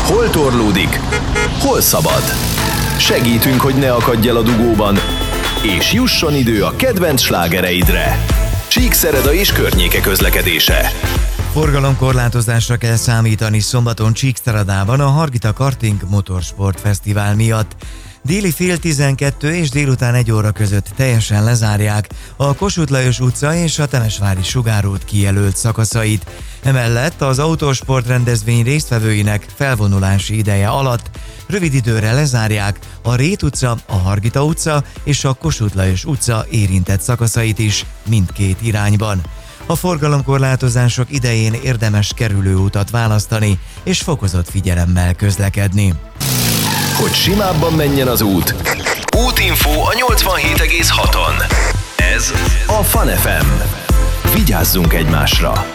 Hol torlódik, hol szabad. Segítünk, hogy ne akadj el a dugóban, és jusson idő a kedvenc slágereidre. Csíkszereda és környéke közlekedése. Forgalomkorlátozásra kell számítani szombaton Csíkszeredában a Hargita Karting Motorsport Fesztivál miatt. Déli fél 12 és délután 1 óra között teljesen lezárják a Kossuth Lajos utca és a Temesvári Sugárút kijelölt szakaszait. Emellett az autósport rendezvény résztvevőinek felvonulási ideje alatt rövid időre lezárják a Rét utca, a Hargita utca és a Kossuth Lajos utca érintett szakaszait is mindkét irányban. A forgalomkorlátozások idején érdemes kerülőutat választani és fokozott figyelemmel közlekedni. Hogy simábban menjen az út. Útinfó a 87,6-on. Ez a Fun FM. Vigyázzunk egymásra!